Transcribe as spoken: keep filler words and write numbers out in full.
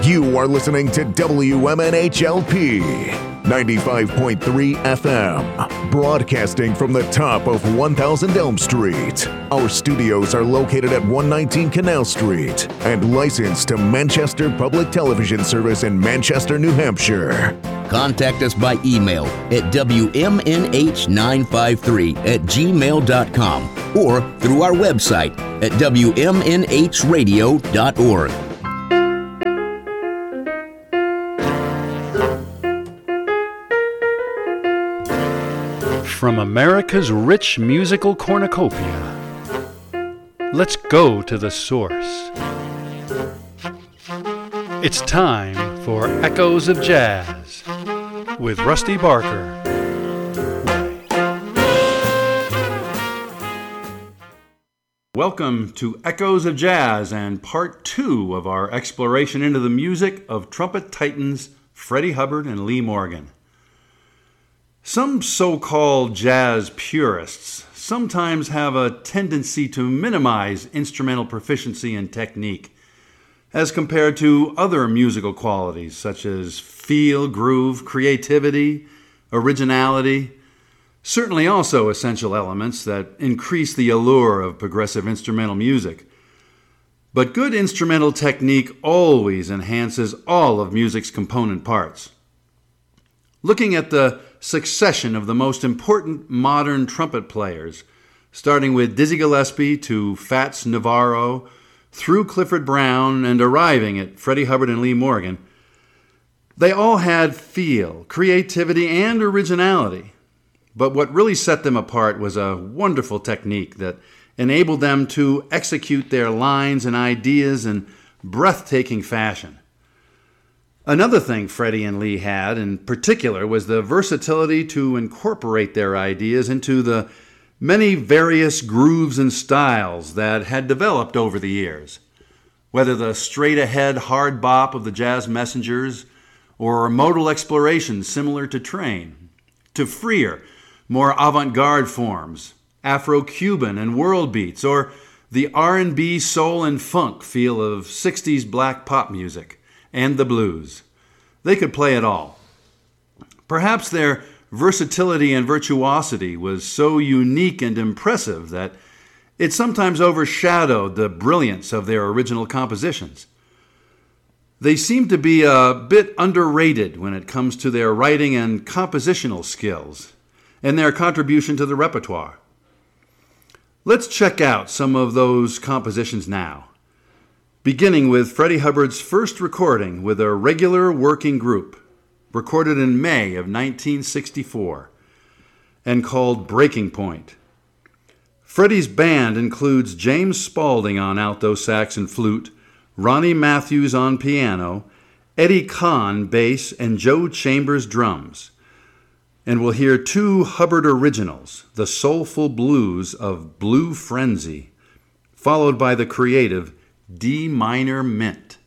You are listening to W M N H L P ninety-five point three F M, broadcasting from the top of one thousand Elm Street. Our studios are located at one nineteen Canal Street and licensed to Manchester Public Television Service in Manchester, New Hampshire. Contact us by email at W M N H nine five three at gmail dot com or through our website at W M N H radio dot org. From America's rich musical cornucopia, let's go to the source. It's time for Echoes of Jazz with Rusty Barker. Welcome to Echoes of Jazz and part two of our exploration into the music of trumpet titans Freddie Hubbard and Lee Morgan. Some so-called jazz purists sometimes have a tendency to minimize instrumental proficiency and technique as compared to other musical qualities such as feel, groove, creativity, originality, certainly also essential elements that increase the allure of progressive instrumental music. But good instrumental technique always enhances all of music's component parts. Looking at the succession of the most important modern trumpet players, starting with Dizzy Gillespie to Fats Navarro, through Clifford Brown and arriving at Freddie Hubbard and Lee Morgan, they all had feel, creativity, and originality. But what really set them apart was a wonderful technique that enabled them to execute their lines and ideas in breathtaking fashion. Another thing Freddie and Lee had in particular was the versatility to incorporate their ideas into the many various grooves and styles that had developed over the years. Whether the straight-ahead hard bop of the Jazz Messengers or modal explorations similar to Train, to freer, more avant-garde forms, Afro-Cuban and world beats, or the R and B, soul, and funk feel of sixties black pop music, and the blues. They could play it all. Perhaps their versatility and virtuosity was so unique and impressive that it sometimes overshadowed the brilliance of their original compositions. They seem to be a bit underrated when it comes to their writing and compositional skills and their contribution to the repertoire. Let's check out some of those compositions now, beginning with Freddie Hubbard's first recording with a regular working group, recorded in May of nineteen sixty-four, and called Breaking Point. Freddie's band includes James Spaulding on alto sax and flute, Ronnie Matthews on piano, Eddie Kahn bass, and Joe Chambers drums. And we'll hear two Hubbard originals, the soulful blues of Blue Frenzy, followed by the creative D minor Mint.